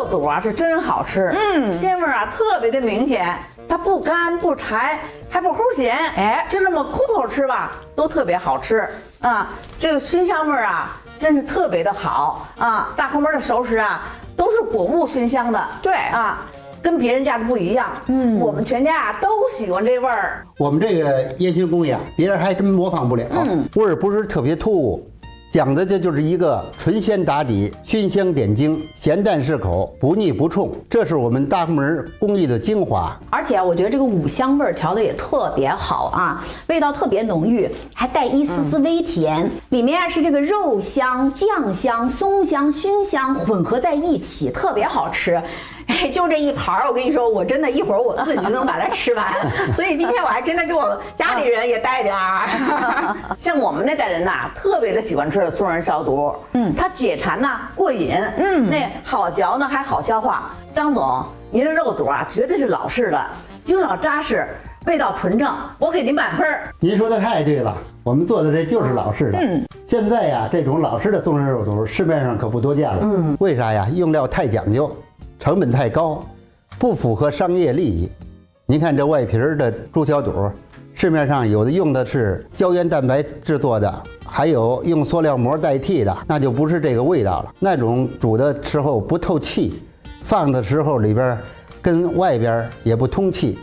肚啊是真好吃，鲜味啊特别的明显，它不干不柴，还不齁咸，就这么空口吃吧，都特别好吃啊。这个熏香味啊，真是特别的好啊。大红门的熟食啊，都是果木熏香的， 对啊。跟别人家的不一样，我们全家啊都喜欢这味儿。 我们这个烟熏工艺啊，别人还真模仿不了，味儿不是特别突兀，讲的这就是一个纯鲜打底，熏香点睛，咸淡适口，不腻不冲，这是我们大红门工艺的精华。 而且我觉得这个五香味儿调的也特别好啊，味道特别浓郁，还带一丝丝微甜。里面是这个肉香、酱香、松香、熏香混合在一起，特别好吃。哎，就这一盘儿，我跟你说，我真的一会儿我自己就能把它吃完。所以今天我还真的给我家里人也带点儿。 像我们那代人呐，特别的喜欢吃松仁烧肚，它解馋呐，过瘾，那好嚼呢，还好消化。张总，您的肉肚啊，绝对是老式的，用料扎实，味道纯正，我给您满分。 您说的太对了，我们做的这就是老式的。现在呀，这种老式的松仁肉肚市面上可不多见了。为啥呀？用料太讲究。成本太高，不符合商业利益。您看这外皮的猪小肚，市面上有的用的是胶原蛋白制作的，还有用塑料膜代替的，那就不是这个味道了。那种煮的时候不透气，放的时候里边跟外边也不通气。